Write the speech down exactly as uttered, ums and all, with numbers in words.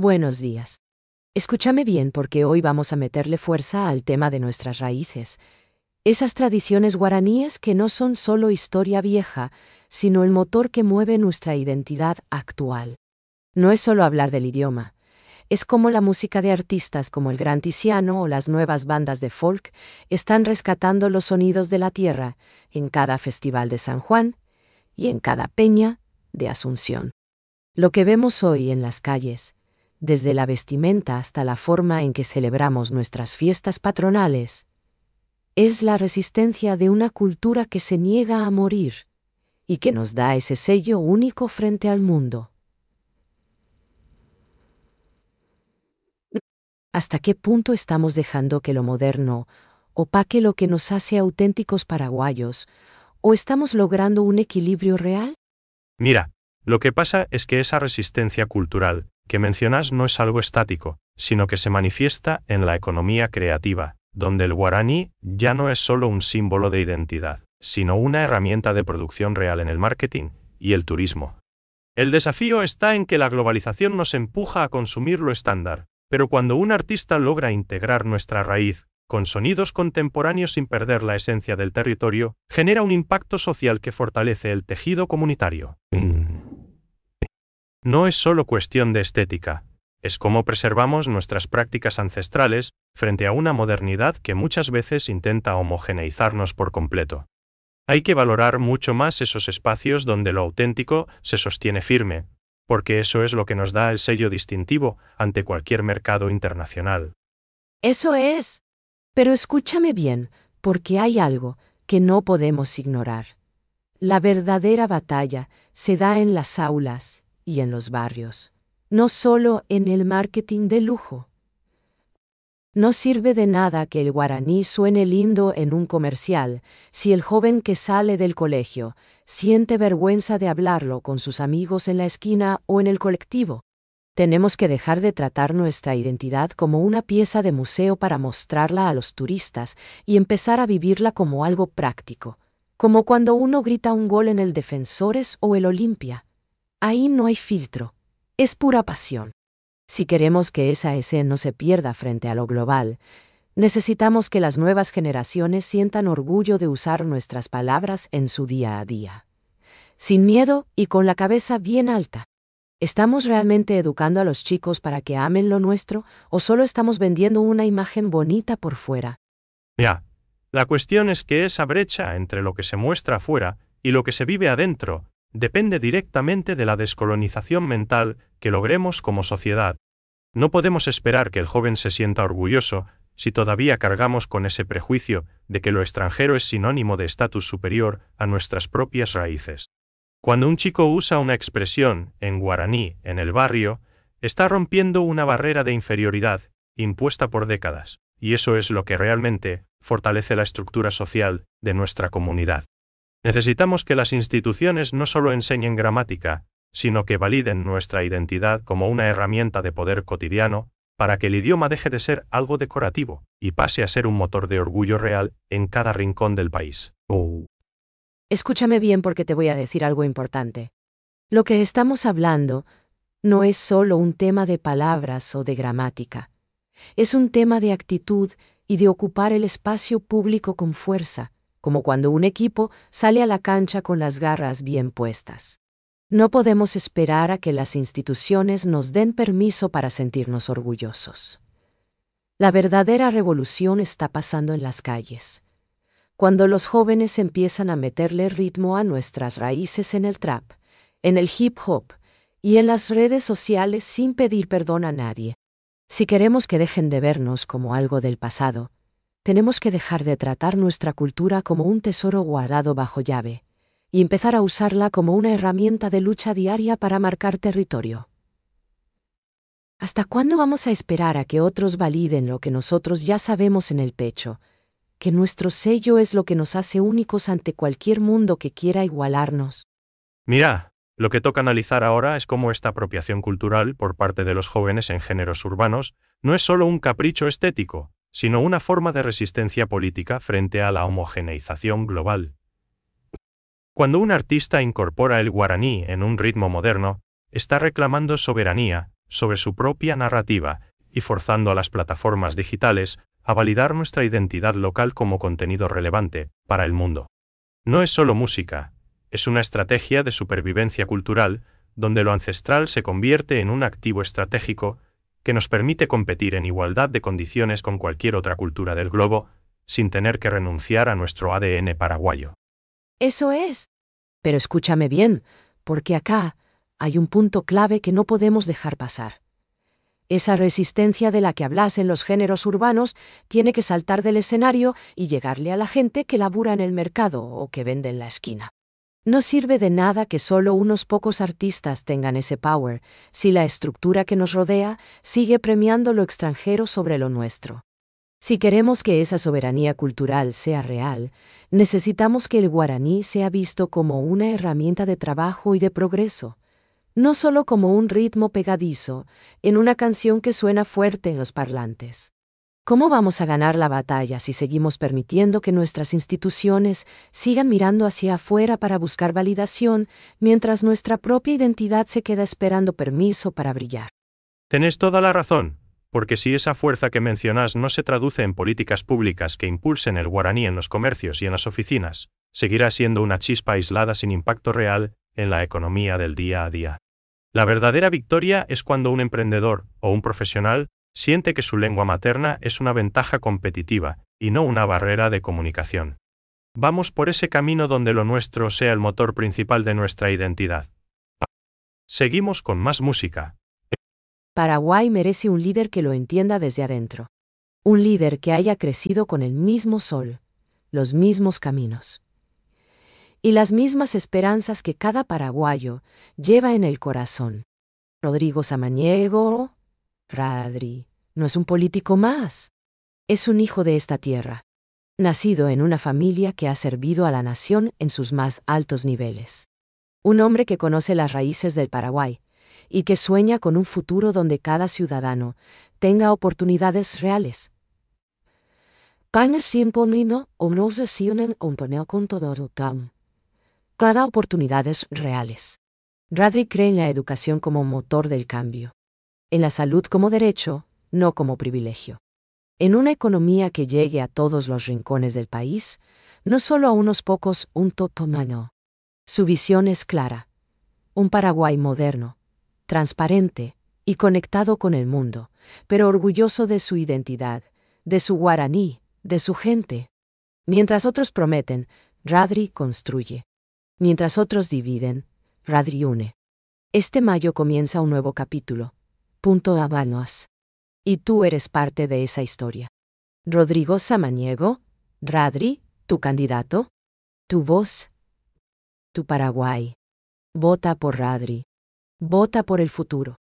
Buenos días. Escúchame bien porque hoy vamos a meterle fuerza al tema de nuestras raíces. Esas tradiciones guaraníes que no son solo historia vieja, sino el motor que mueve nuestra identidad actual. No es solo hablar del idioma. Es como la música de artistas como el Gran Tiziano o las nuevas bandas de folk están rescatando los sonidos de la tierra en cada festival de San Juan y en cada peña de Asunción. Lo que vemos hoy en las calles, desde la vestimenta hasta la forma en que celebramos nuestras fiestas patronales, es la resistencia de una cultura que se niega a morir y que nos da ese sello único frente al mundo. ¿Hasta qué punto estamos dejando que lo moderno opaque lo que nos hace auténticos paraguayos, o estamos logrando un equilibrio real? Mira, lo que pasa es que esa resistencia cultural que mencionas no es algo estático, sino que se manifiesta en la economía creativa, donde el guaraní ya no es solo un símbolo de identidad, sino una herramienta de producción real en el marketing y el turismo. El desafío está en que la globalización nos empuja a consumir lo estándar, pero cuando un artista logra integrar nuestra raíz con sonidos contemporáneos sin perder la esencia del territorio, genera un impacto social que fortalece el tejido comunitario. No es solo cuestión de estética, es cómo preservamos nuestras prácticas ancestrales frente a una modernidad que muchas veces intenta homogeneizarnos por completo. Hay que valorar mucho más esos espacios donde lo auténtico se sostiene firme, porque eso es lo que nos da el sello distintivo ante cualquier mercado internacional. Eso es. Pero escúchame bien, porque hay algo que no podemos ignorar. La verdadera batalla se da en las aulas y en los barrios, no solo en el marketing de lujo. No sirve de nada que el guaraní suene lindo en un comercial si el joven que sale del colegio siente vergüenza de hablarlo con sus amigos en la esquina o en el colectivo. Tenemos que dejar de tratar nuestra identidad como una pieza de museo para mostrarla a los turistas y empezar a vivirla como algo práctico, como cuando uno grita un gol en el Defensores o el Olimpia. Ahí no hay filtro, es pura pasión. Si queremos que esa esencia no se pierda frente a lo global, necesitamos que las nuevas generaciones sientan orgullo de usar nuestras palabras en su día a día, sin miedo y con la cabeza bien alta. ¿Estamos realmente educando a los chicos para que amen lo nuestro, o solo estamos vendiendo una imagen bonita por fuera? Ya, la cuestión es que esa brecha entre lo que se muestra afuera y lo que se vive adentro depende directamente de la descolonización mental que logremos como sociedad. No podemos esperar que el joven se sienta orgulloso si todavía cargamos con ese prejuicio de que lo extranjero es sinónimo de estatus superior a nuestras propias raíces. Cuando un chico usa una expresión en guaraní en el barrio, está rompiendo una barrera de inferioridad impuesta por décadas, y eso es lo que realmente fortalece la estructura social de nuestra comunidad. Necesitamos que las instituciones no solo enseñen gramática, sino que validen nuestra identidad como una herramienta de poder cotidiano, para que el idioma deje de ser algo decorativo y pase a ser un motor de orgullo real en cada rincón del país. Oh. Escúchame bien porque te voy a decir algo importante. Lo que estamos hablando no es solo un tema de palabras o de gramática. Es un tema de actitud y de ocupar el espacio público con fuerza, como cuando un equipo sale a la cancha con las garras bien puestas. No podemos esperar a que las instituciones nos den permiso para sentirnos orgullosos. La verdadera revolución está pasando en las calles. Cuando los jóvenes empiezan a meterle ritmo a nuestras raíces en el trap, en el hip hop y en las redes sociales sin pedir perdón a nadie. Si queremos que dejen de vernos como algo del pasado, tenemos que dejar de tratar nuestra cultura como un tesoro guardado bajo llave y empezar a usarla como una herramienta de lucha diaria para marcar territorio. ¿Hasta cuándo vamos a esperar a que otros validen lo que nosotros ya sabemos en el pecho? Que nuestro sello es lo que nos hace únicos ante cualquier mundo que quiera igualarnos. Mira, lo que toca analizar ahora es cómo esta apropiación cultural por parte de los jóvenes en géneros urbanos no es solo un capricho estético, sino una forma de resistencia política frente a la homogeneización global. Cuando un artista incorpora el guaraní en un ritmo moderno, está reclamando soberanía sobre su propia narrativa, y forzando a las plataformas digitales a validar nuestra identidad local como contenido relevante para el mundo. No es solo música, es una estrategia de supervivencia cultural, donde lo ancestral se convierte en un activo estratégico que nos permite competir en igualdad de condiciones con cualquier otra cultura del globo, sin tener que renunciar a nuestro A D N paraguayo. Eso es. Pero escúchame bien, porque acá hay un punto clave que no podemos dejar pasar. Esa resistencia de la que hablas en los géneros urbanos tiene que saltar del escenario y llegarle a la gente que labura en el mercado o que vende en la esquina. No sirve de nada que solo unos pocos artistas tengan ese power, si la estructura que nos rodea sigue premiando lo extranjero sobre lo nuestro. Si queremos que esa soberanía cultural sea real, necesitamos que el guaraní sea visto como una herramienta de trabajo y de progreso, no solo como un ritmo pegadizo en una canción que suena fuerte en los parlantes. ¿Cómo vamos a ganar la batalla si seguimos permitiendo que nuestras instituciones sigan mirando hacia afuera para buscar validación, mientras nuestra propia identidad se queda esperando permiso para brillar? Tenés toda la razón, porque si esa fuerza que mencionas no se traduce en políticas públicas que impulsen el guaraní en los comercios y en las oficinas, seguirá siendo una chispa aislada sin impacto real en la economía del día a día. La verdadera victoria es cuando un emprendedor o un profesional siente que su lengua materna es una ventaja competitiva y no una barrera de comunicación. Vamos por ese camino donde lo nuestro sea el motor principal de nuestra identidad. Seguimos con más música. Paraguay merece un líder que lo entienda desde adentro. Un líder que haya crecido con el mismo sol, los mismos caminos y las mismas esperanzas que cada paraguayo lleva en el corazón. Rodrigo Samaniego, Radri, no es un político más. Es un hijo de esta tierra, nacido en una familia que ha servido a la nación en sus más altos niveles. Un hombre que conoce las raíces del Paraguay y que sueña con un futuro donde cada ciudadano tenga oportunidades reales. Cada oportunidades reales. Radri cree en la educación como motor del cambio. En la salud como derecho, no como privilegio. En una economía que llegue a todos los rincones del país, no solo a unos pocos, un totomano. Su visión es clara. Un Paraguay moderno, transparente y conectado con el mundo, pero orgulloso de su identidad, de su guaraní, de su gente. Mientras otros prometen, Radri construye. Mientras otros dividen, Radri une. Este mayo comienza un nuevo capítulo. Punto Habanos. Y tú eres parte de esa historia. Rodrigo Samaniego, Radri, tu candidato, tu voz, tu Paraguay. Vota por Radri. Vota por el futuro.